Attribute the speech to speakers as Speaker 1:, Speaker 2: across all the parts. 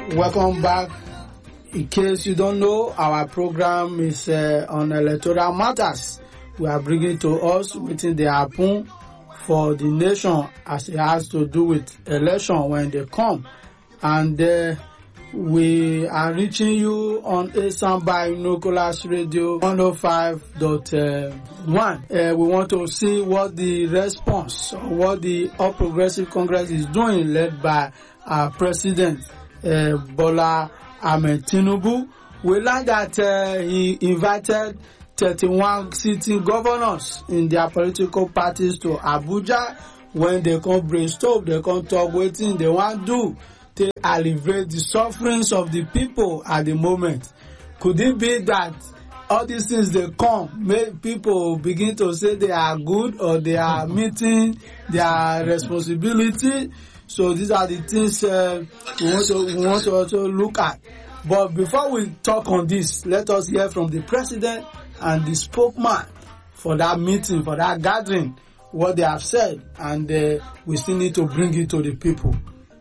Speaker 1: Welcome back. In case you don't know, our program is on electoral matters. We are bringing to us within the happen for the nation as it has to do with election when they come. And we are reaching you on Asan by Nucleus Radio 105.1. We want to see what the response, what the All Progressive Congress is doing, led by our President Bola Ahmed Tinubu. We learned that he invited 31 sitting governors in their political parties to Abuja. When they come brainstorm, they come talk wetin they want to do to alleviate the sufferings of the people at the moment. Could it be that all these things they come make people begin to say they are good or they are meeting their responsibility? So these are the things we want to also look at. But before we talk on this, let us hear from the president and the spokesman for that meeting, for that gathering, what they have said, and we still need to bring it to the people.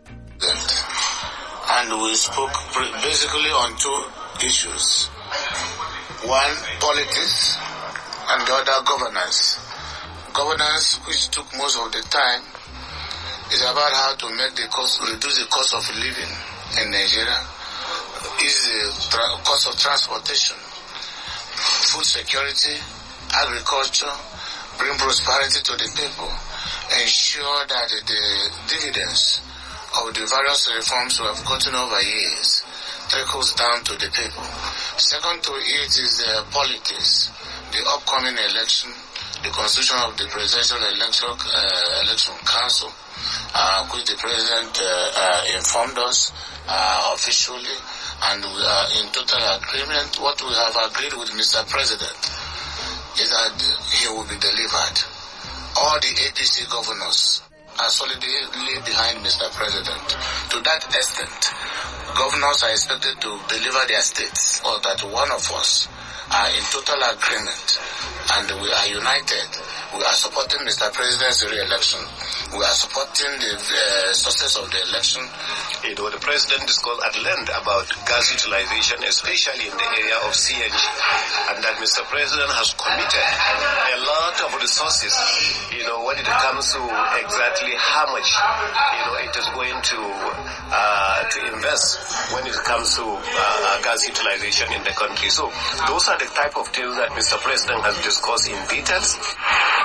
Speaker 2: And we spoke basically on two issues. One, politics, and the other, governance. Governance, which took most of the time, is about how to reduce the cost of living in Nigeria, ease the cost of transportation, food security, agriculture, bring prosperity to the people, ensure that the dividends of the various reforms we have gotten over years trickles down to the people. Second to it is politics, the upcoming election, the constitution of the Presidential Election Council, which the President informed us officially, and we are in total agreement. What we have agreed with Mr. President is that he will be delivered. All the APC governors are solidly behind Mr. President. To that extent, governors are expected to deliver their states, or that one of us are in total agreement, and we are united. We are supporting Mr. President's re-election. We are supporting the success of the election.
Speaker 3: You know, the President discussed at length about gas utilization, especially in the area of CNG, and that Mr. President has committed a lot of resources, you know, when it comes to exactly how much, you know, it is going to invest when it comes to gas utilization in the country. So those are the type of things that Mr. President has discussed in details.